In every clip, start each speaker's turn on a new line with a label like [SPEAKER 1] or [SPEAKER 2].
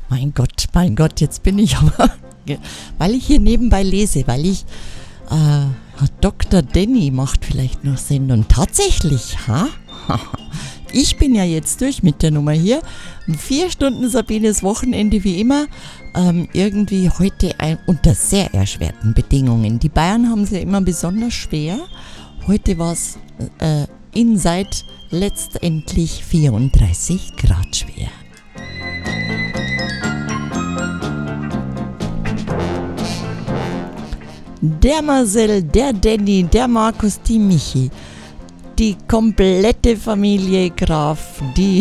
[SPEAKER 1] Mein Gott, jetzt bin ich aber, weil ich hier nebenbei lese, weil ich, Dr. Danny macht vielleicht noch Sinn. Und tatsächlich, ich bin ja jetzt durch mit der Nummer hier. 4 Stunden Sabines Wochenende wie immer. Irgendwie heute unter sehr erschwerten Bedingungen. Die Bayern haben es ja immer besonders schwer. Heute war es inside letztendlich 34 Grad schwer. Der Marcel, der Danny, der Markus, die Michi, die komplette Familie Graf,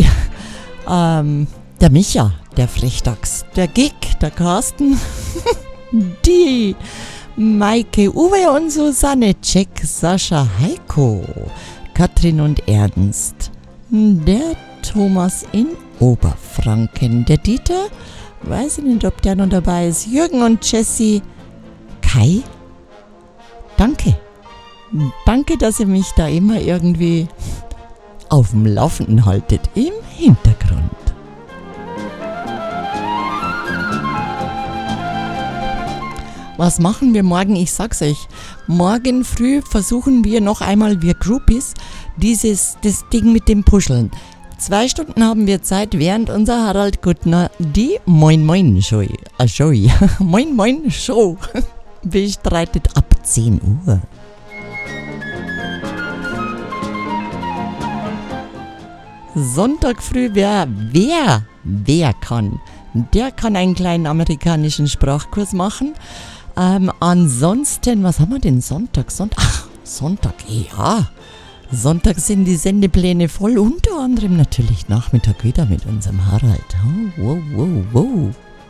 [SPEAKER 1] der Micha, der Flechdachs, der Gig, der Carsten, die Maike, Uwe und Susanne, Jack, Sascha, Heiko, Katrin und Ernst, der Thomas in Oberfranken, der Dieter, weiß ich nicht, ob der noch dabei ist, Jürgen und Jessie, Kai, danke. Danke, dass ihr mich da immer irgendwie auf dem Laufenden haltet, im Hintergrund. Was machen wir morgen? Ich sag's euch. Morgen früh versuchen wir noch einmal, wir Groupies, das Ding mit dem Puscheln. 2 Stunden haben wir Zeit, während unser Harald Guttner die Moin Moin Show, Moin Moin Show bestreitet ab 10 Uhr. Sonntag früh, wer kann, der kann einen kleinen amerikanischen Sprachkurs machen. Ansonsten, was haben wir denn Sonntag? Sonntag, ja. Sonntag sind die Sendepläne voll, unter anderem natürlich Nachmittag wieder mit unserem Harald. Oh, wow.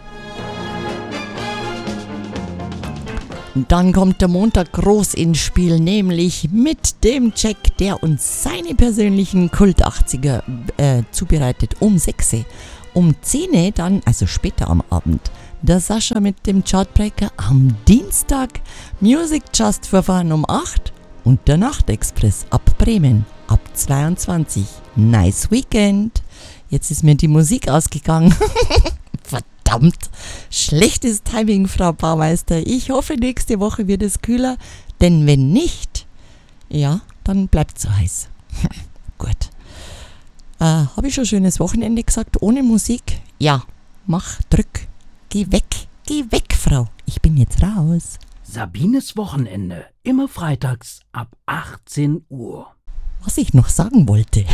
[SPEAKER 1] Dann kommt der Montag groß ins Spiel, nämlich mit dem Jack, der uns seine persönlichen Kult-80er zubereitet um 6 Uhr. Um 10 Uhr dann, also später am Abend, der Sascha mit dem Chartbreaker am Dienstag, Music Just for Fun um 8 und der Nachtexpress ab Bremen ab 22. Nice Weekend. Jetzt ist mir die Musik ausgegangen. Verdammt, schlechtes Timing, Frau Baumeister. Ich hoffe, nächste Woche wird es kühler, denn wenn nicht, ja, dann bleibt es so heiß. Gut. Habe ich schon schönes Wochenende gesagt, ohne Musik? Ja, drück, geh weg, Frau. Ich bin jetzt raus.
[SPEAKER 2] Sabines Wochenende, immer freitags ab 18 Uhr.
[SPEAKER 1] Was ich noch sagen wollte,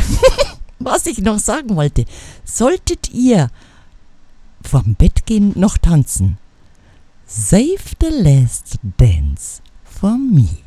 [SPEAKER 1] solltet ihr vorm Bett gehen noch tanzen, save the last dance for me.